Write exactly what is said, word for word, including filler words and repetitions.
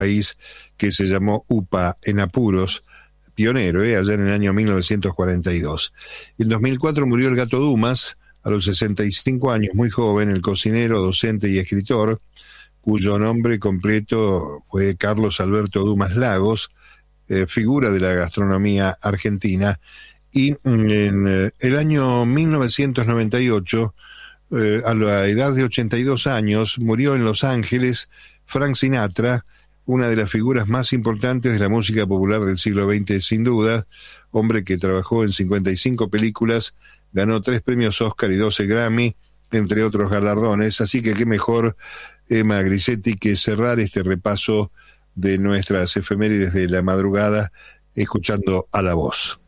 país que se llamó UPA en apuros, pionero, ¿eh? allá en el año mil novecientos cuarenta y dos. En dos mil cuatro murió el Gato Dumas, a los sesenta y cinco años, muy joven, el cocinero, docente y escritor, cuyo nombre completo fue Carlos Alberto Dumas Lagos, eh, figura de la gastronomía argentina. Y en eh, el año mil novecientos noventa y ocho, eh, a la edad de ochenta y dos años, murió en Los Ángeles Frank Sinatra, una de las figuras más importantes de la música popular del siglo veinte, sin duda, hombre que trabajó en cincuenta y cinco películas, ganó tres premios Oscar y doce Grammy, entre otros galardones, así que qué mejor, Emma Grisetti, que cerrar este repaso de nuestras efemérides de la madrugada escuchando a La Voz.